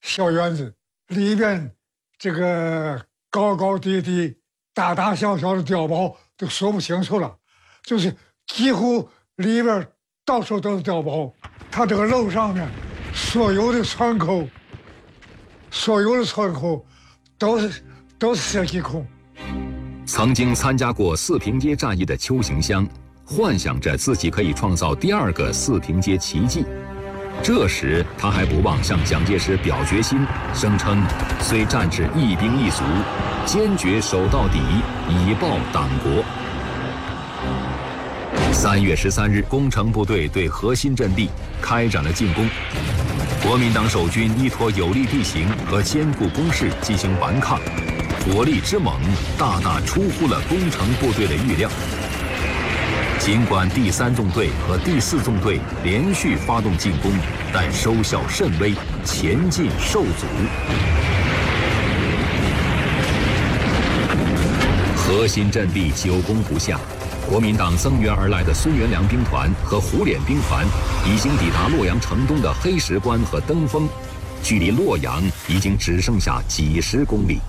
小院子，里边这个高高低低、大大小小的碉堡都说不清楚了，就是几乎里边到处都是碉堡。它这个楼上面所有的窗口都是射击孔。 曾经参加过四平街战役的邱行湘，幻想着自己可以创造第二个四平街奇迹。这时，他还不忘向蒋介石表决心，声称虽战至一兵一卒，坚决守到底，以报党国。3月13日，攻城部队对核心阵地开展了进攻。国民党守军依托有利地形和坚固工事进行顽抗，火力之猛，大大出乎了攻城部队的预料。尽管第3纵队和第4纵队连续发动进攻，但收效甚微，前进受阻。核心阵地久攻不下，国民党增援而来的孙元良兵团和胡琏兵团已经抵达洛阳城东的黑石关和登封，距离洛阳已经只剩下几十公里。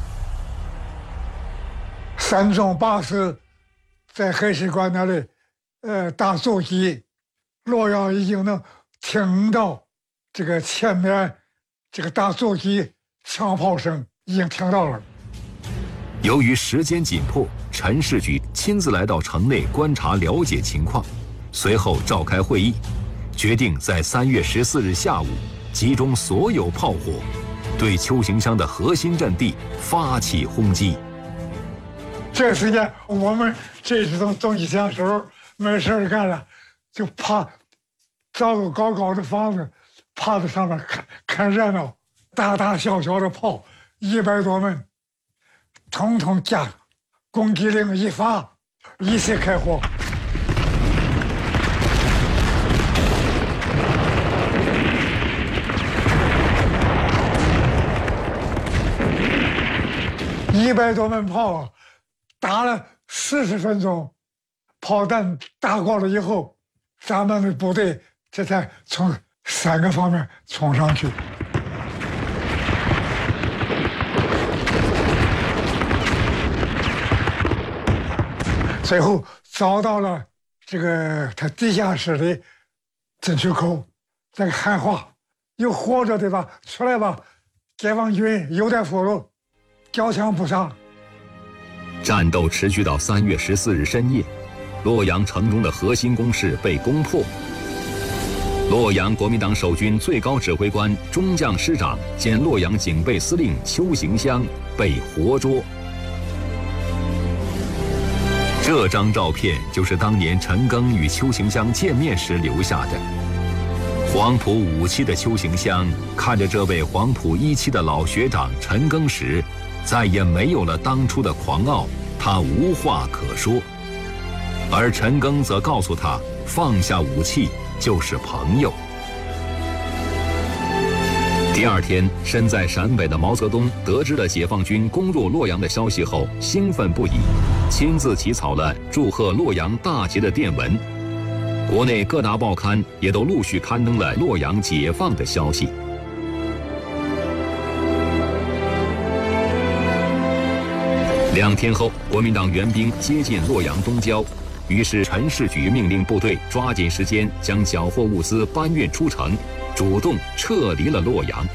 3纵8师在黑石关那里打阻击，洛阳已经能听到这个前面这个打阻击枪炮声已经听到了。 由于时间紧迫，陈士举亲自来到城内观察了解情况，随后召开会议，决定在3月14日下午集中所有炮火，对邱行湘的核心阵地发起轰击。 这时间我们这种总机枪手没事干了，就爬找个高高的房子，趴在上面看热闹，大大小小的炮100多门，统统架，攻击令一发，一起开火。100多门炮打了40分钟，炮弹打光了以后，咱们的部队这才从3个方面冲上去。最后找到了这个他地下室的进出口，这个喊话：“有活着的吧，出来吧！解放军有点俘虏，交枪不杀。” 战斗持续到3月14日深夜，洛阳城中的核心工事被攻破。洛阳国民党守军最高指挥官、中将师长兼洛阳警备司令邱行湘被活捉。这张照片就是当年陈赓与邱行湘见面时留下的。黄埔5期的邱行湘看着这位黄埔1期的老学长陈赓时，再也没有了当初的狂傲，他无话可说。而陈赓则告诉他，放下武器就是朋友。第2天，身在陕北的毛泽东得知了解放军攻入洛阳的消息后，兴奋不已，亲自起草了祝贺洛阳大捷的电文。国内各大报刊也都陆续刊登了洛阳解放的消息。2天后，国民党援兵接近洛阳东郊，于是陈士举命令部队抓紧时间将缴获物资搬运出城，主动撤离了洛阳。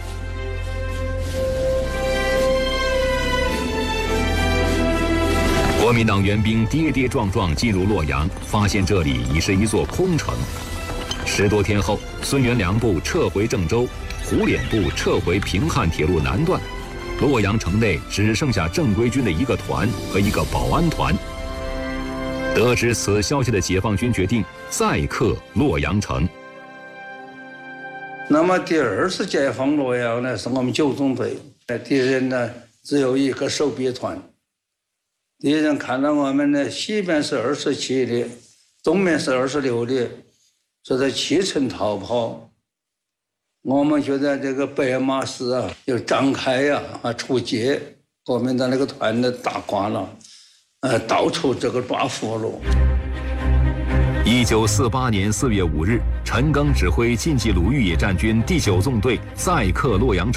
国民党援兵跌跌撞撞进入洛阳，发现这里已是一座空城。10多天后，孙元良部撤回郑州，胡琏部撤回平汉铁路南段，洛阳城内只剩下正规军的1个团和1个保安团。得知此消息的解放军决定再克洛阳城。 那么第2次解放洛阳呢，是我们9纵队，敌人呢只有1个守备团。敌人看到我们呢，西边是27列，东面是26列，是在7层逃跑。我们就在这个白马寺啊，就张开呀出街，国民党那个团呢打垮了，到处这个抓俘虏。 1948年4月5日，陈赓指挥晋冀鲁豫野战军第9纵队再克洛阳城。